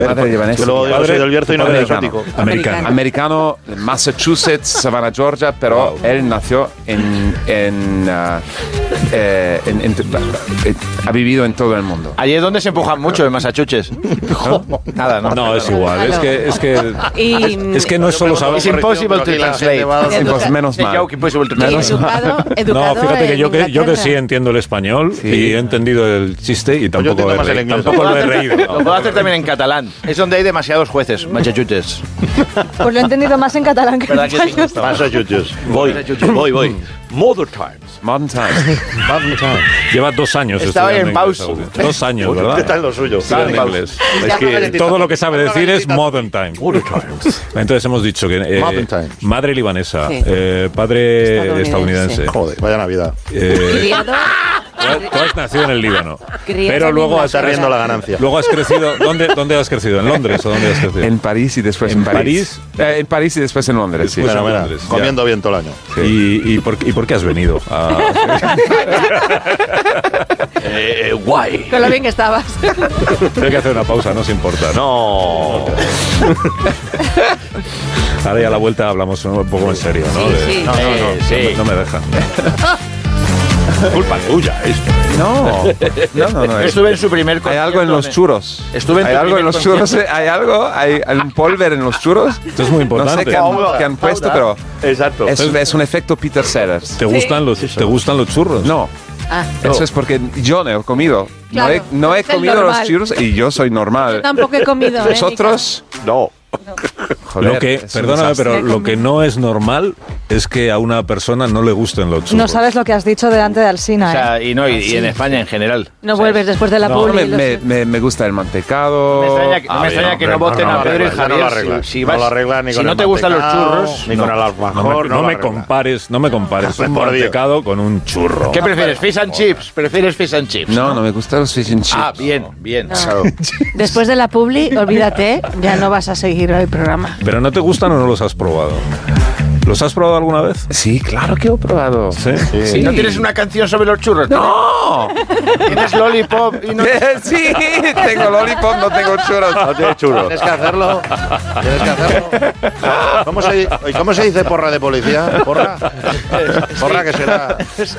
Padre libanés. Luego yo soy del Bierzo y no soy exótico. Americano, Massachusetts, Savannah, Georgia, pero él nació ha vivido en todo el mundo. Allí es donde se empujan mucho, en Massachusetts. ¿No? Nada, no. No, es igual. Es que no es solo saber. It's impossible to translate. Pues menos mal. No, fíjate que yo que sí entiendo el español y he entendido el chiste y tampoco lo he reído. Lo puedo hacer también en catalán. Es donde hay demasiados jueces, Massachusetts. Pues lo he entendido más en catalán que en español. Massachusetts. Voy. Modern Times. Lleva 2 años. Estaba en pausa. 2 años, ¿verdad? ¿Qué tal lo suyo? Está en inglés. Es que todo lo que sabe decir es Modern Times. Entonces hemos dicho que madre libanesa, padre estadounidense. Joder, vaya Navidad. Tú has nacido en el Líbano, pero luego has riendo la ganancia. Luego has crecido. ¿Dónde has crecido? ¿En Londres o dónde has crecido? En París y después en París. En París y después en Londres. Sí. Comiendo bien todo el año. Sí. ¿Y por qué has venido? Guay. Con lo bien que estabas. Hay que hacer una pausa, no se importa. No. Ahora ya a la vuelta hablamos un poco en serio, ¿no? Sí. No me dejan. Culpa tuya esto. No. Estuve en su primer concierto. Hay algo en los churros. Hay algo en los churros. Hay un polver en los churros. Esto es muy importante. No sé qué han puesto, pero exacto. Es un efecto Peter Sellers. ¿Te gustan los churros? No. Eso es porque yo no he comido. Claro, no he comido los churros y yo soy normal. Yo tampoco he comido. ¿Vosotros? No. Joder, perdóname, pero lo que no es normal es que a una persona no le gusten los churros. No sabes lo que has dicho delante de Alsina. O sea, y en España en general. No vuelves después de la publi. Me gusta el mantecado. No me extraña que no voten a Pedro y Javier. No lo arreglas. Si no te gustan los churros, ni con el alfajor. No me compares un mantecado con un churro. ¿Qué prefieres? ¿Fish and chips? ¿Prefieres fish and chips? No me gustan los fish and chips. Ah, bien. No. Después de la publi, olvídate, ya no vas a seguir el programa. ¿Pero no te gustan o no los has probado? ¿Los has probado alguna vez? Sí, claro que he probado. ¿Sí? ¿No tienes una canción sobre los churros? ¡No! ¿Tienes lollipop? Y no... Sí, tengo lollipop, no tengo churros. No tienes churros. Tienes que hacerlo. ¿Cómo se dice porra de policía? ¿Porra? Porra que será...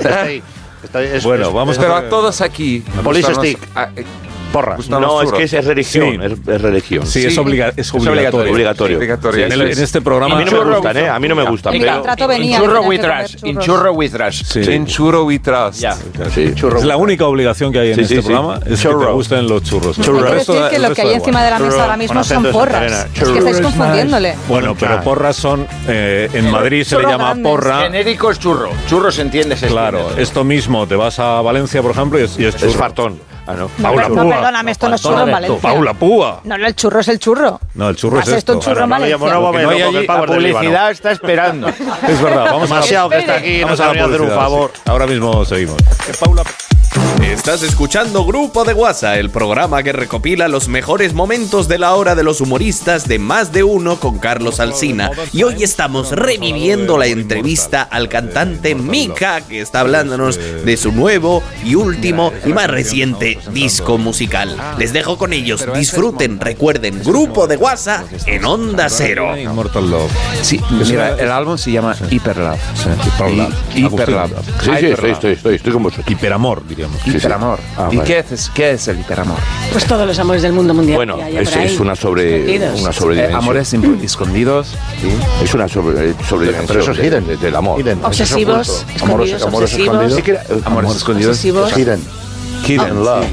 Bueno, vamos pero a todos aquí. Police stick. Porra. No, es que es religión. Es religión. Sí, es obligatorio. En este programa... A mí no me gustan, A mí no me gustan. Churro with rush. En churro with trust. Es la única obligación que hay en este programa, es que te gusten los churros. Hay que decir que lo que hay encima de la mesa ahora mismo son porras. Es que estáis confundiéndole. Bueno, pero porras son... en Madrid se le llama porra. Genérico es churro. Churro se entiende. Claro, esto mismo, te vas a Valencia, por ejemplo, y es churro. Es fartón. No. Paula Púa. Perdóname, esto no es churro en Valencia. Paula Púa. No, el churro es el churro. No, el churro es esto. Un churro en Valencia. La publicidad está esperando. Es verdad, vamos a... Demasiado que está aquí, nos ha venido a hacer un favor. Ahora mismo seguimos. Paula... Estás escuchando Grupo de WhatsApp, el programa que recopila los mejores momentos de la hora de los humoristas de Más de Uno con Carlos Alsina. Y hoy estamos reviviendo la entrevista al cantante Mika, que está hablándonos de su nuevo y último y más reciente disco musical. Les dejo con ellos, disfruten, recuerden, Grupo de WhatsApp en Onda Cero. Immortal Love. Sí, mira, el álbum se llama Hyper Love. Hyper Love. Sí, estoy con vosotros. Hiperamor, diríamos. Hiperamor. ¿Y qué es el hiperamor? Pues todos los amores del mundo mundial. Bueno, es una sobredimensión. Amores escondidos. Sí. Es una sobredimensión. Pero eso es hidden, del amor. Obsesivos, escondidos, obsesivos. Amores escondidos. Hidden love.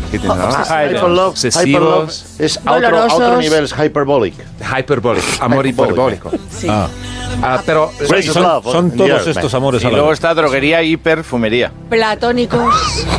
Obsesivos. Es a otro nivel, es hyperbolic. Amor hiperbólico. Sí. Pero son todos estos amores a la vez. Y luego está droguería, hiperfumería. Platónicos.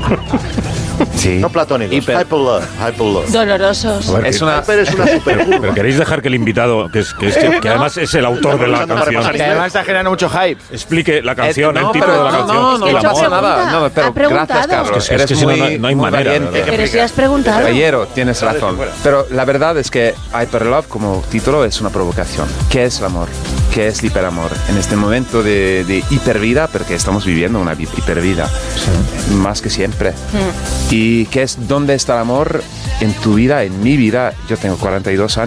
Sí. No platónicos. Hyper love. Dolorosos. Es una supercurva. Pero queréis dejar que el invitado, que además es el autor de la canción, Que además está generando mucho hype. explique la canción, el título de la canción. No pasa nada. No, pero gracias, Carlos. Es que si no hay manera. Pero si has preguntado. Caballero, tienes razón. Pero la verdad es que Hyper Love como título es una provocación. ¿Qué es el amor? ¿Qué es el hiperamor? En este momento de hipervida, porque estamos viviendo una hipervida, más que siempre. ¿Y qué es? ¿Dónde está el amor en tu vida, en mi vida? Yo tengo 42 años.